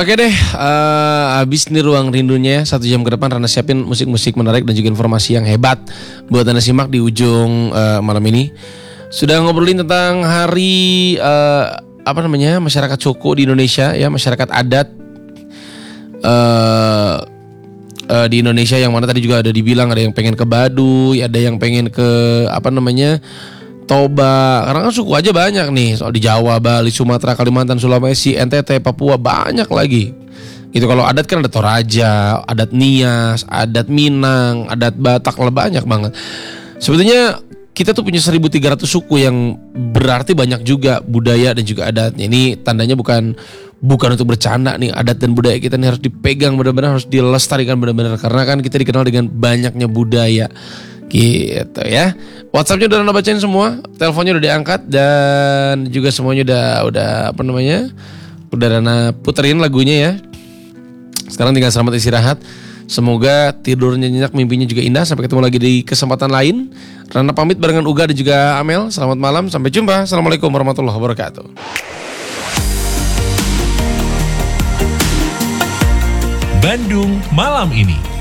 Oke deh, habis nih ruang rindunya 1 jam ke depan Rana siapin musik-musik menarik dan juga informasi yang hebat buat Anda simak di ujung malam ini. Sudah ngobrolin tentang hari masyarakat Coko di Indonesia ya, masyarakat adat di Indonesia, yang mana tadi juga ada dibilang ada yang pengen ke Baduy, ada yang pengen ke Toba, karena kan suku aja banyak nih, soal di Jawa, Bali, Sumatera, Kalimantan, Sulawesi, NTT, Papua, banyak lagi. Itu kalau adat kan ada Toraja, adat Nias, adat Minang, adat Batak, banyak banget. Sebetulnya kita tuh punya 1.300 suku yang berarti banyak juga budaya dan juga adatnya. Ini tandanya bukan untuk bercanda nih, adat dan budaya kita ini harus dipegang benar-benar, harus dilestarikan benar-benar, karena kan kita dikenal dengan banyaknya budaya. Gitu ya. WhatsAppnya udah Rana bacain semua, teleponnya udah diangkat, dan juga semuanya udah udah Rana puterin lagunya ya. Sekarang tinggal selamat istirahat. Semoga tidurnya nyenyak, mimpinya juga indah. Sampai ketemu lagi di kesempatan lain. Rana pamit barengan Uga dan juga Amel. Selamat malam, sampai jumpa. Assalamualaikum warahmatullahi wabarakatuh. Bandung Malam Ini.